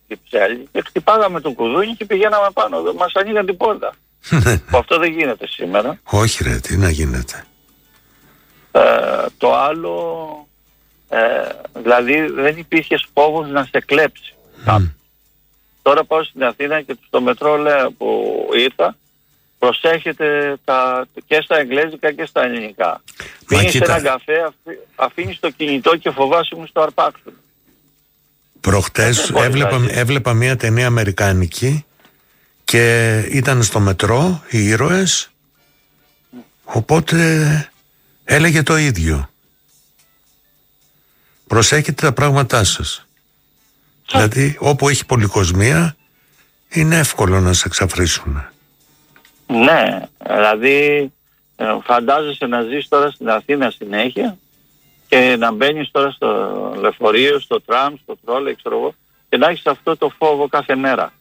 η ψέλη και χτυπάγαμε το κουδούνι και πηγαίναμε πάνω. Μας ανοίγαν την πόρτα. Αυτό δεν γίνεται σήμερα. Όχι ρε, τι να γίνεται. Το άλλο, δηλαδή δεν υπήρχε φόβος να σε κλέψει. Τώρα πάω στην Αθήνα και στο μετρό λέω που ήρθα, προσέχετε και στα εγγλέζικα και στα ελληνικά. Πίνεις έναν καφέ, αφήνεις το κινητό και φοβάσαι μου στο αρπάξουν. Προχτές έβλεπα μια ταινία αμερικάνικη και ήταν στο μετρό οι ήρωες, οπότε έλεγε το ίδιο. Προσέχετε τα πράγματά σας. Δηλαδή όπου έχει πολυκοσμία είναι εύκολο να σε εξαφρίσουν. Ναι, δηλαδή φαντάζεσαι να ζεις τώρα στην Αθήνα συνέχεια και να μπαίνεις τώρα στο λεωφορείο, στο τραμ, στο τρόλε, ξέρω εγώ, και να έχεις αυτό το φόβο κάθε μέρα.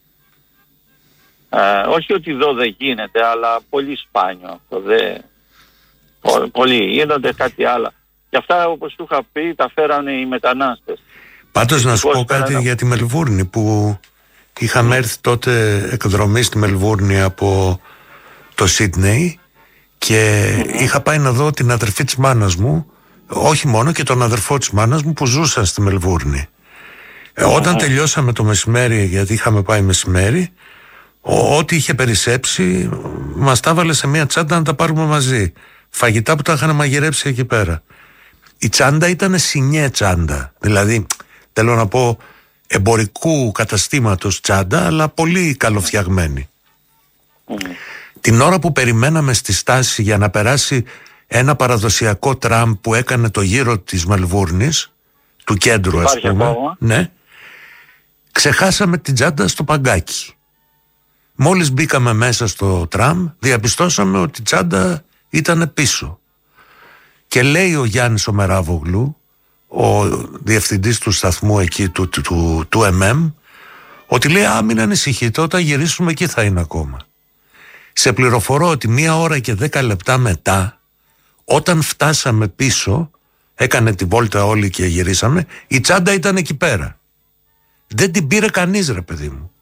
Όχι ότι εδώ δεν γίνεται, αλλά πολύ σπάνιο αυτό. Πολύ γίνονται κάτι άλλο. Και αυτά, όπως σου είχα πει, τα φέρανε οι μετανάστες. Πάντως να σου πω κάτι για τη Μελβούρνη, που είχαμε έρθει τότε εκδρομή στη Μελβούρνη από το Σίδνεϊ και είχα πάει να δω την αδερφή της μάνας μου, όχι μόνο, και τον αδερφό της μάνας μου που ζούσαν στη Μελβούρνη. Όταν τελειώσαμε το μεσημέρι, γιατί είχαμε πάει μεσημέρι, ό,τι είχε περισσέψει μας τα έβαλε σε μια τσάντα να τα πάρουμε μαζί. Φαγητά που τα είχαν μαγειρέψει εκεί πέρα. Η τσάντα ήταν σινιέ τσάντα, δηλαδή θέλω να πω εμπορικού καταστήματος τσάντα, αλλά πολύ καλοφτιαγμένη. Την ώρα που περιμέναμε στη στάση για να περάσει ένα παραδοσιακό τραμ που έκανε το γύρο της Μελβούρνης, του κέντρου ας πούμε, ναι, ξεχάσαμε την τσάντα στο παγκάκι. Μόλις μπήκαμε μέσα στο τραμ, διαπιστώσαμε ότι η τσάντα ήταν πίσω. Και λέει ο Γιάννης ο Μεράβογλου, ο διευθυντής του σταθμού εκεί του ΕΜΕΜ, ότι λέει μην ανησυχείτε, όταν γυρίσουμε εκεί θα είναι ακόμα. Σε πληροφορώ ότι 1 ώρα και 10 λεπτά μετά, όταν φτάσαμε πίσω, έκανε τη βόλτα όλοι και γυρίσαμε, η τσάντα ήταν εκεί πέρα. Δεν την πήρε κανείς ρε παιδί μου.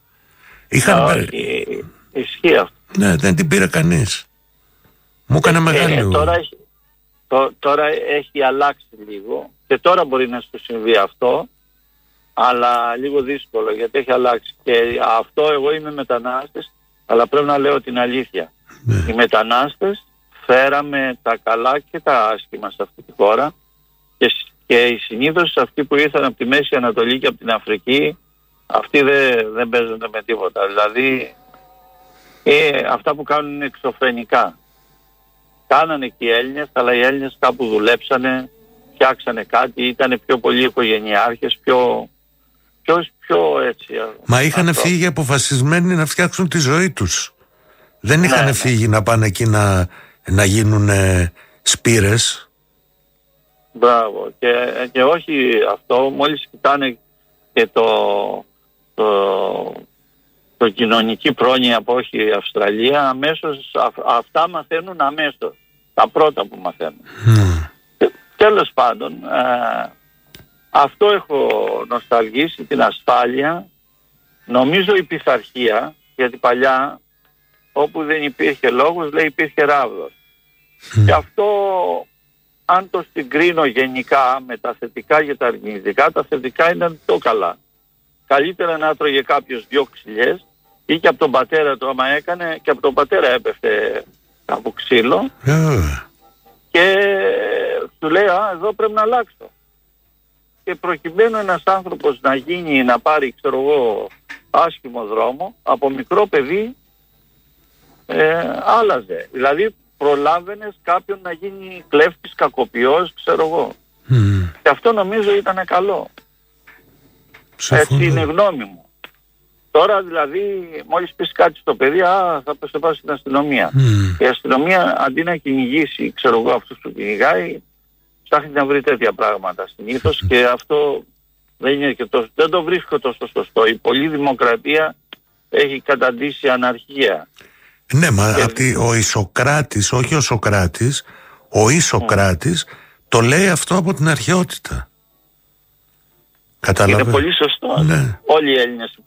Ισχύει αυτό. Ναι, δεν την πήρε κανείς. Μου έκανε μεγάλη. Τώρα έχει αλλάξει λίγο και τώρα μπορεί να σου συμβεί αυτό, αλλά λίγο δύσκολο γιατί έχει αλλάξει. Και αυτό, εγώ είμαι μετανάστης, αλλά πρέπει να λέω την αλήθεια. Οι μετανάστες φέραμε τα καλά και τα άσχημα σε αυτή τη χώρα και συνήθως αυτοί που ήρθαν από τη Μέση Ανατολή και από την Αφρική, αυτοί δεν παίζουν με τίποτα. Δηλαδή αυτά που κάνουν είναι εξωφρενικά. Κάνανε και οι Έλληνες, αλλά οι Έλληνες κάπου δουλέψανε, φτιάξανε κάτι, ήταν πιο πολλοί οικογενειάρχες, πιο έτσι. Μα είχαν φύγει αποφασισμένοι να φτιάξουν τη ζωή τους. Δεν είχαν φύγει να πάνε εκεί να γίνουν σπήρες. Μπράβο. Και όχι αυτό, μόλις κοιτάνε και το κοινωνική πρόνοια από όχι η Αυστραλία, αμέσως αυτά μαθαίνουν αμέσως. Τα πρώτα που μαθαίνουν. Τέλος πάντων, αυτό έχω νοσταλγήσει, την ασφάλεια. Νομίζω η πειθαρχία, γιατί παλιά όπου δεν υπήρχε λόγος, λέει υπήρχε ράβδος. Και αυτό, αν το συγκρίνω γενικά με τα θετικά και τα αρνητικά, τα θετικά ήταν το καλά. Καλύτερα να τρώγε κάποιος 2 ξυλιές ή και από τον πατέρα του, άμα έκανε, και από τον πατέρα έπεφτε από ξύλο και του λέει εδώ πρέπει να αλλάξω. Και προκειμένου ένας άνθρωπος να πάρει, ξέρω εγώ, άσχημο δρόμο, από μικρό παιδί άλλαζε. Δηλαδή προλάβαινες κάποιον να γίνει κλέφτης, κακοποιός, ξέρω εγώ. Και αυτό νομίζω ήταν καλό. Έτσι είναι η γνώμη μου. Τώρα δηλαδή μόλις πεις κάτι στο παιδί, θα σε πάω στην αστυνομία. Η αστυνομία αντί να κυνηγήσει, ξέρω εγώ, αυτούς που κυνηγάει, ψάχνει να βρει τέτοια πράγματα συνήθως και αυτό δεν το βρίσκω τόσο σωστό. Η πολλή δημοκρατία έχει καταντήσει αναρχία. Ναι, μα ο Ισοκράτης, όχι ο Σοκράτης, ο Ισοκράτης το λέει αυτό από την αρχαιότητα. Είναι πολύ σωστό. Ναι. Όλοι οι Έλληνες